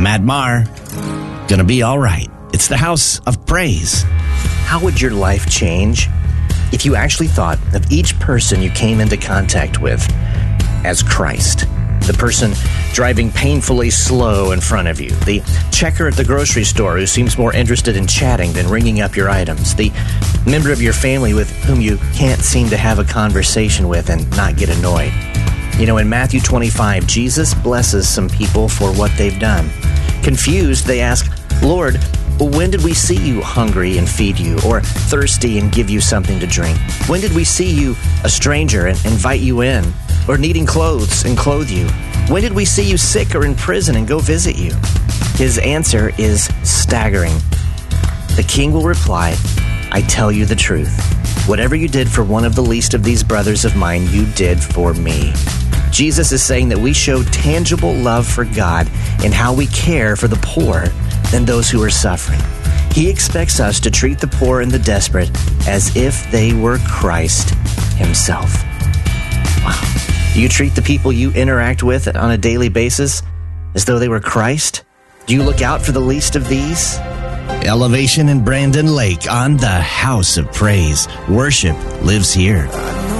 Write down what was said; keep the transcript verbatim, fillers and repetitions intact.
I'm Matt Maher. Gonna be all right. It's the House of Praise. How would your life change if you actually thought of each person you came into contact with as Christ? The person driving painfully slow in front of you. The checker at the grocery store who seems more interested in chatting than ringing up your items. The member of your family with whom you can't seem to have a conversation with and not get annoyed. You know, in Matthew twenty-five, Jesus blesses some people for what they've done. Confused, they ask, "Lord, when did we see you hungry and feed you, or thirsty and give you something to drink? When did we see you a stranger and invite you in, or needing clothes and clothe you? When did we see you sick or in prison and go visit you?" His answer is staggering. The king will reply, "I tell you the truth. Whatever you did for one of the least of these brothers of mine, you did for me." Jesus is saying that we show tangible love for God in how we care for the poor than those who are suffering. He expects us to treat the poor and the desperate as if they were Christ himself. Wow. Do you treat the people you interact with on a daily basis as though they were Christ? Do you look out for the least of these? Elevation in Brandon Lake on the House of Praise. Worship lives here.